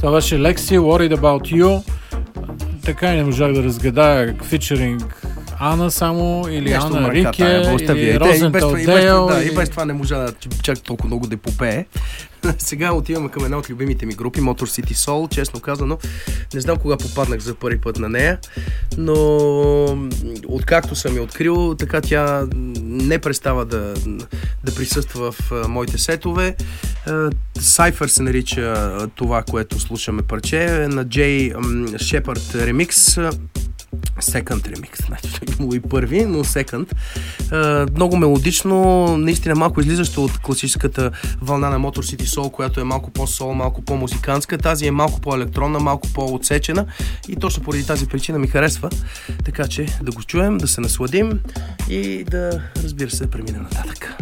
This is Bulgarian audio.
Това беше Лекси, Worried About You. Така и не можах да разгадая фичеринг Ана само, или нещо Ана Рике, или Розентал Дейл. И без това не можа да чак толкова много да попее. Сега отиваме към една от любимите ми групи, Motor City Soul. Честно казано, не знам кога попаднах за първи път на нея, но откакто съм я открил, така тя не престава да присъства в моите сетове. Cypher се нарича това, което слушаме парче, на Джей Шепард ремикс. Second remix, значи имало и първи, но second. Много мелодично, наистина малко излизащо от класическата вълна на Motor City Soul, която е малко по-сол, малко по-музикантска. Тази е малко по-електронна, малко по-отсечена и точно поради тази причина ми харесва. Така че да го чуем, да се насладим и да, разбира се, преминем нататък.